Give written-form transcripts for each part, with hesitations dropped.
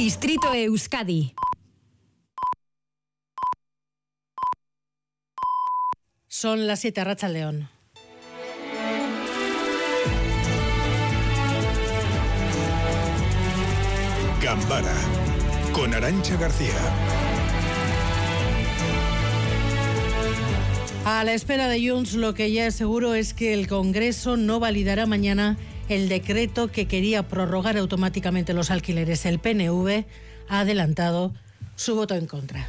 Distrito Euskadi. Son las 7, Arratsaldeon. Gambara, con Arantxa García. A la espera de Junts, lo que ya es seguro es que el Congreso no validará mañana el decreto que quería prorrogar automáticamente los alquileres. El PNV ha adelantado su voto en contra.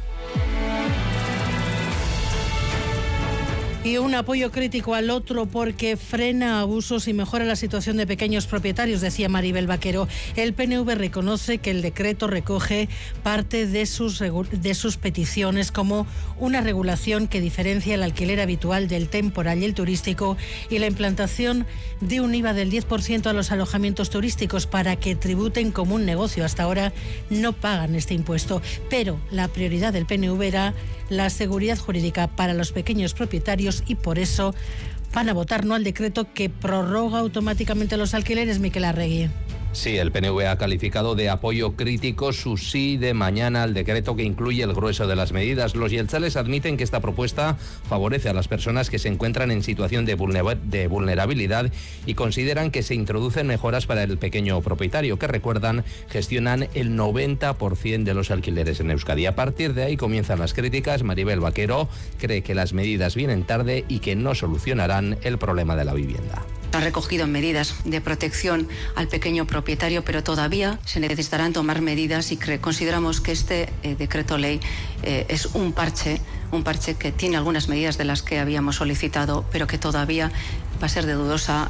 Y un apoyo crítico al otro porque frena abusos y mejora la situación de pequeños propietarios, decía Maribel Vaquero. El PNV reconoce que el decreto recoge parte de sus peticiones, como una regulación que diferencia el alquiler habitual del temporal y el turístico, y la implantación de un IVA del 10% a los alojamientos turísticos para que tributen como un negocio. Hasta ahora no pagan este impuesto, pero la prioridad del PNV era la seguridad jurídica para los pequeños propietarios, y por eso van a votar no al decreto que prorroga automáticamente los alquileres. Miquel Arregui. Sí, el PNV ha calificado de apoyo crítico su sí de mañana al decreto que incluye el grueso de las medidas. Los jeltzales admiten que esta propuesta favorece a las personas que se encuentran en situación de vulnerabilidad y consideran que se introducen mejoras para el pequeño propietario, que, recuerdan, gestionan el 90% de los alquileres en Euskadi. A partir de ahí comienzan las críticas. Maribel Vaquero cree que las medidas vienen tarde y que no solucionarán el problema de la vivienda. Ha recogido medidas de protección al pequeño propietario, pero todavía se necesitarán tomar medidas y consideramos que este decreto ley es un parche que tiene algunas medidas de las que habíamos solicitado, pero que todavía va a ser de dudosa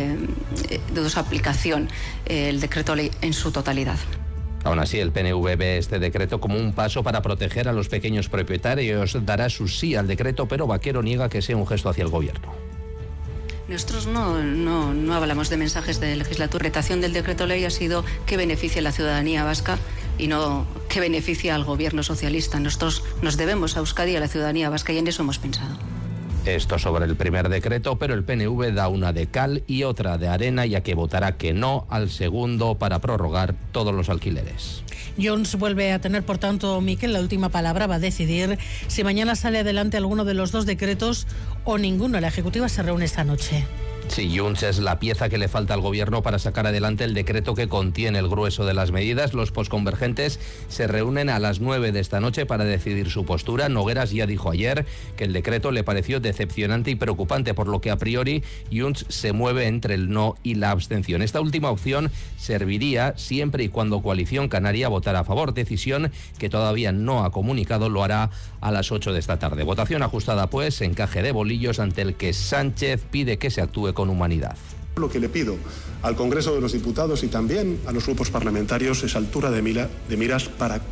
aplicación el decreto ley en su totalidad. Aún así, el PNV ve este decreto como un paso para proteger a los pequeños propietarios. Dará su sí al decreto, pero Vaquero niega que sea un gesto hacia el gobierno. Nosotros no hablamos de mensajes de legislatura. La interpretación del decreto ley ha sido que beneficie a la ciudadanía vasca y no que beneficie al gobierno socialista. Nosotros nos debemos a Euskadi y a la ciudadanía vasca, y en eso hemos pensado. Esto sobre el primer decreto, pero el PNV da una de cal y otra de arena, ya que votará que no al segundo para prorrogar todos los alquileres. Junts vuelve a tener, por tanto, Miquel, la última palabra. Va a decidir si mañana sale adelante alguno de los dos decretos o ninguno. La Ejecutiva se reúne esta noche. Sí, Junts es la pieza que le falta al gobierno para sacar adelante el decreto que contiene el grueso de las medidas. Los posconvergentes se reúnen a las 9 de esta noche para decidir su postura. Nogueras ya dijo ayer que el decreto le pareció decepcionante y preocupante, por lo que a priori Junts se mueve entre el no y la abstención. Esta última opción serviría siempre y cuando Coalición Canaria votara a favor, decisión que todavía no ha comunicado. Lo hará a las 8 de esta tarde. Votación ajustada, pues, encaje de bolillos ante el que Sánchez pide que se actúe con humanidad. Lo que le pido al Congreso de los Diputados y también a los grupos parlamentarios es altura de miras para